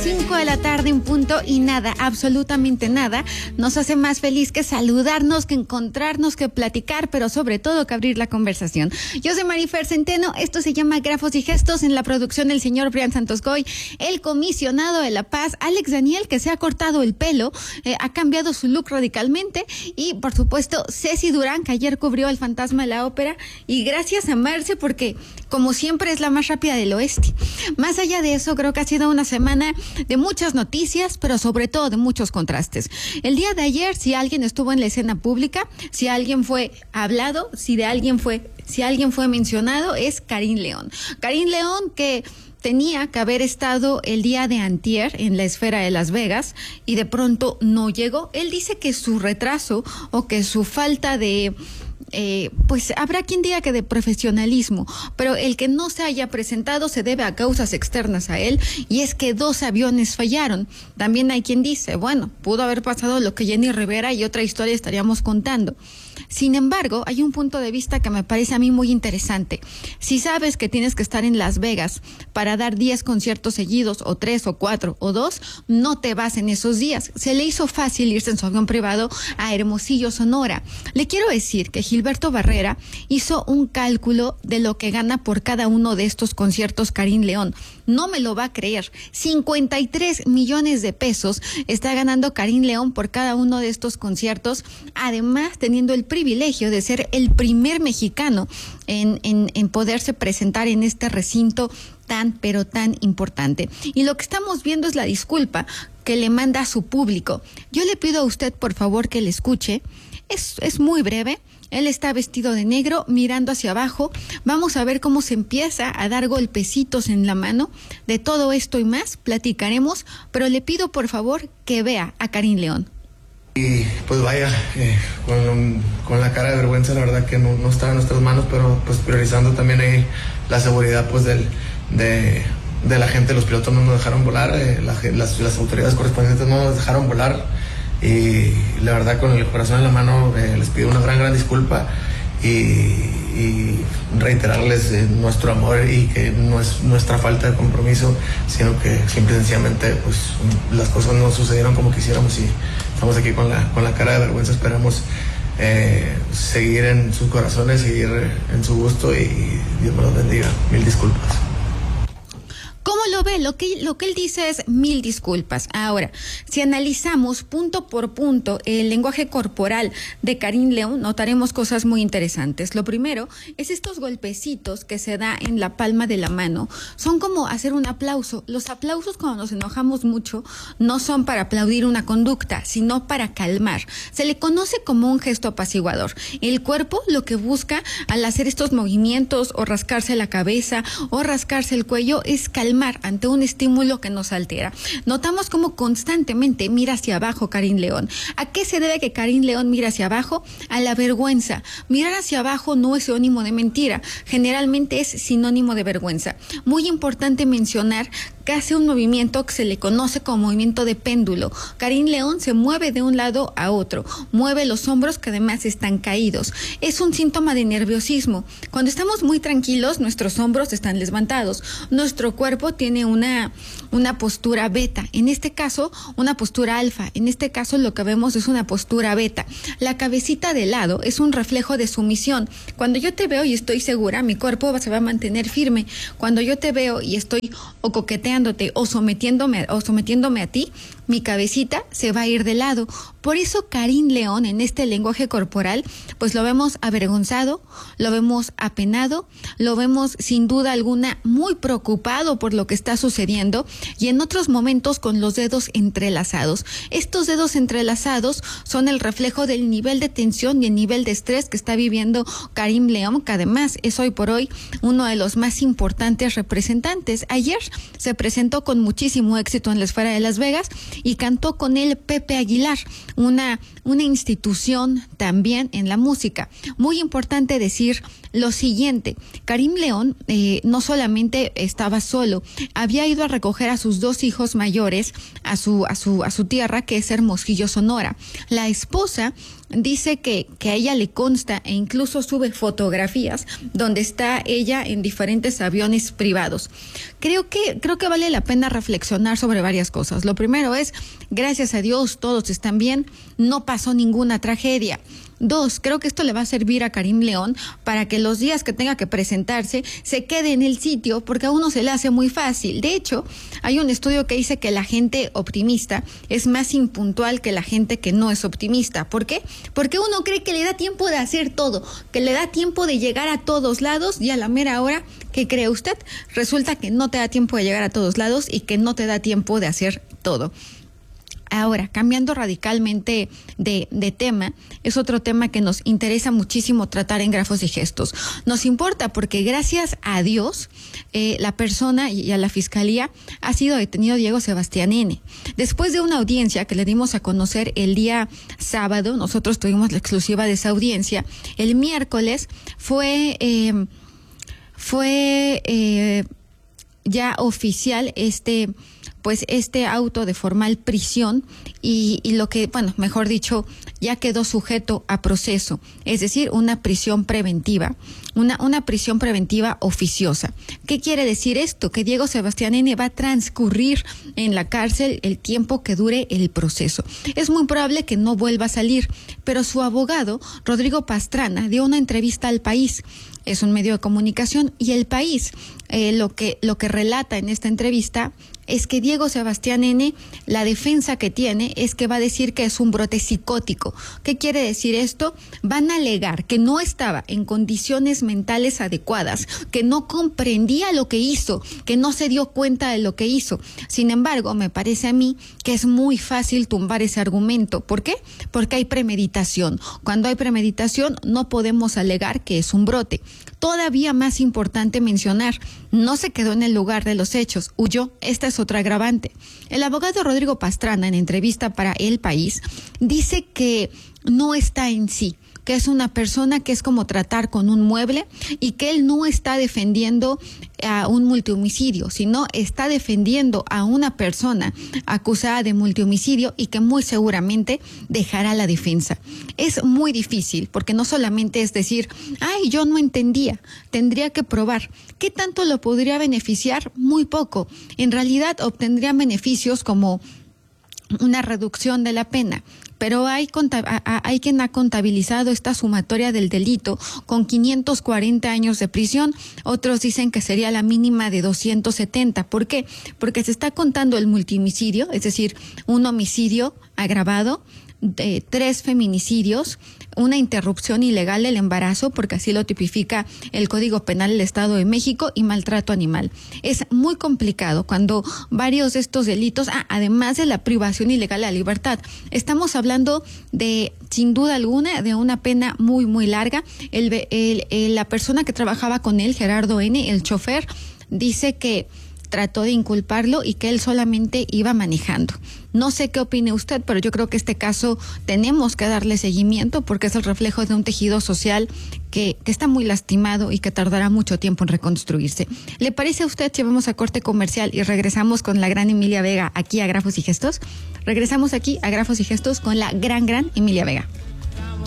5 de la tarde en punto y nada, absolutamente nada, nos hace más feliz que saludarnos, que encontrarnos, que platicar, pero sobre todo que abrir la conversación. Yo soy Marifer Centeno, esto se llama Grafos y Gestos, en la producción el señor Brian Santoscoy, el comisionado de La Paz, Alex Daniel, que se ha cortado el pelo, ha cambiado su look radicalmente, y por supuesto Ceci Durán, que ayer cubrió El Fantasma de la Ópera, y gracias a Marce, porque como siempre es la más rápida del oeste. Más allá de eso, creo que ha sido una semana de muchas noticias, pero sobre todo de muchos contrastes. El día de ayer, si alguien estuvo en la escena pública, si alguien fue hablado, si alguien fue mencionado, es Karim León. Karim León, que tenía que haber estado el día de antier en la esfera de Las Vegas y de pronto no llegó. Él dice que su retraso o que su falta de pues habrá quien diga que de profesionalismo, pero el que no se haya presentado se debe a causas externas a él, y es que 2 aviones fallaron. También hay quien dice, bueno, pudo haber pasado lo que Jenny Rivera y otra historia estaríamos contando. Sin embargo, hay un punto de vista que me parece a mí muy interesante. Si sabes que tienes que estar en Las Vegas para dar 10 conciertos seguidos, o 3, o 4, o 2, no te vas en esos días. Se le hizo fácil irse en su avión privado a Hermosillo, Sonora. Le quiero decir que Gilberto Barrera hizo un cálculo de lo que gana por cada uno de estos conciertos Karim León. No me lo va a creer. 53 millones de pesos está ganando Karim León por cada uno de estos conciertos, además teniendo el privilegio de ser el primer mexicano en poderse presentar en este recinto tan, pero tan importante. Y lo que estamos viendo es la disculpa que le manda a su público. Yo le pido a usted, por favor, que le escuche. Es muy breve. Él está vestido de negro, mirando hacia abajo. Vamos a ver cómo se empieza a dar golpecitos en la mano. De todo esto y más platicaremos, pero le pido, por favor, que vea a Karim León. Y pues vaya, con la cara de vergüenza, la verdad que no estaba en nuestras manos, pero pues priorizando también ahí la seguridad pues de la gente. Los pilotos no nos dejaron volar, las autoridades correspondientes no nos dejaron volar, y la verdad con el corazón en la mano les pido una gran disculpa y reiterarles nuestro amor, y que no es nuestra falta de compromiso, sino que simple y sencillamente pues las cosas no sucedieron como quisiéramos, y estamos aquí con la cara de vergüenza. Esperamos seguir en sus corazones, seguir en su gusto, y Dios me los bendiga. Mil disculpas. ¿Cómo lo ve? Lo que él dice es mil disculpas. Ahora, si analizamos punto por punto el lenguaje corporal de Karim León, notaremos cosas muy interesantes. Lo primero es estos golpecitos que se da en la palma de la mano. Son como hacer un aplauso. Los aplausos, cuando nos enojamos mucho, no son para aplaudir una conducta, sino para calmar. Se le conoce como un gesto apaciguador. El cuerpo lo que busca al hacer estos movimientos, o rascarse la cabeza, o rascarse el cuello, es calmar ante un estímulo que nos altera. Notamos cómo constantemente mira hacia abajo Karim León. ¿A qué se debe que Karim León mira hacia abajo? A la vergüenza. Mirar hacia abajo no es sinónimo de mentira, generalmente es sinónimo de vergüenza. Muy importante mencionar que hace un movimiento que se le conoce como movimiento de péndulo. Karim León se mueve de un lado a otro, mueve los hombros, que además están caídos. Es un síntoma de nerviosismo. Cuando estamos muy tranquilos, nuestros hombros están levantados, nuestro cuerpo tiene una postura beta, en este caso una postura alfa, en este caso lo que vemos es una postura beta. La cabecita de lado es un reflejo de sumisión. Cuando yo te veo y estoy segura, mi cuerpo se va a mantener firme. Cuando yo te veo y estoy o coqueteándote o sometiéndome a ti, mi cabecita se va a ir de lado. Por eso Karim León, en este lenguaje corporal, pues lo vemos avergonzado, lo vemos apenado, lo vemos sin duda alguna muy preocupado por lo que está sucediendo, y en otros momentos con los dedos entrelazados. Estos dedos entrelazados son el reflejo del nivel de tensión y el nivel de estrés que está viviendo Karim León, que además es hoy por hoy uno de los más importantes representantes. Ayer se presentó con muchísimo éxito en la esfera de Las Vegas, y cantó con él Pepe Aguilar, una institución también en la música. Muy importante decir lo siguiente: Karim León no solamente estaba solo, había ido a recoger a sus 2 hijos mayores a su tierra, que es Hermosillo, Sonora. La esposa dice que a ella le consta e incluso sube fotografías donde está ella en diferentes aviones privados. Creo que vale la pena reflexionar sobre varias cosas. Lo primero es, gracias a Dios, todos están bien, no pasó ninguna tragedia. 2, creo que esto le va a servir a Karim León para que los días que tenga que presentarse se quede en el sitio, porque a uno se le hace muy fácil. De hecho, hay un estudio que dice que la gente optimista es más impuntual que la gente que no es optimista. ¿Por qué? Porque uno cree que le da tiempo de hacer todo, que le da tiempo de llegar a todos lados, y a la mera hora, ¿qué cree usted? Resulta que no te da tiempo de llegar a todos lados y que no te da tiempo de hacer todo. Ahora, cambiando radicalmente de tema, es otro tema que nos interesa muchísimo tratar en Grafos y Gestos. Nos importa porque, gracias a Dios, la persona y a la fiscalía ha sido detenido Diego Sebastián N. Después de una audiencia que le dimos a conocer el día sábado, nosotros tuvimos la exclusiva de esa audiencia. El miércoles fue ya oficial este auto de formal prisión y lo que, mejor dicho, ya quedó sujeto a proceso, es decir, una prisión preventiva, una prisión preventiva oficiosa. ¿Qué quiere decir esto? Que Diego Sebastián N. va a transcurrir en la cárcel el tiempo que dure el proceso. Es muy probable que no vuelva a salir, pero su abogado, Rodrigo Pastrana, dio una entrevista al País. Es un medio de comunicación, y El País lo que relata en esta entrevista es que Diego Sebastián N., la defensa que tiene es que va a decir que es un brote psicótico. ¿Qué quiere decir esto? Van a alegar que no estaba en condiciones mentales adecuadas, que no comprendía lo que hizo, que no se dio cuenta de lo que hizo. Sin embargo, me parece a mí que es muy fácil tumbar ese argumento. ¿Por qué? Porque hay premeditación. Cuando hay premeditación, no podemos alegar que es un brote. Todavía más importante mencionar, no se quedó en el lugar de los hechos, huyó. Esta es otra agravante. El abogado Rodrigo Pastrana, en entrevista para El País, dice que no está en sí, que es una persona que es como tratar con un mueble, y que él no está defendiendo a un multihomicidio, sino está defendiendo a una persona acusada de multihomicidio y que muy seguramente dejará la defensa. Es muy difícil, porque no solamente es decir, ay, yo no entendía, tendría que probar. ¿Qué tanto lo podría beneficiar? Muy poco. En realidad obtendrían beneficios como una reducción de la pena, pero hay quien ha contabilizado esta sumatoria del delito con 540 años de prisión. Otros dicen que sería la mínima de 270. ¿Por qué? Porque se está contando el multihomicidio, es decir, un homicidio agravado, 3 feminicidios, una interrupción ilegal del embarazo, porque así lo tipifica el Código Penal del Estado de México, y maltrato animal. Es muy complicado cuando varios de estos delitos, además de la privación ilegal de la libertad, estamos hablando de, sin duda alguna, de una pena muy, muy larga. La persona que trabajaba con él, Gerardo N., el chofer, dice que trató de inculparlo y que él solamente iba manejando. No sé qué opine usted, pero yo creo que este caso tenemos que darle seguimiento, porque es el reflejo de un tejido social que está muy lastimado y que tardará mucho tiempo en reconstruirse. ¿Le parece a usted si vamos a corte comercial y regresamos con la gran Emilia Vega aquí a Grafos y Gestos? Regresamos aquí a Grafos y Gestos con la gran Emilia Vega.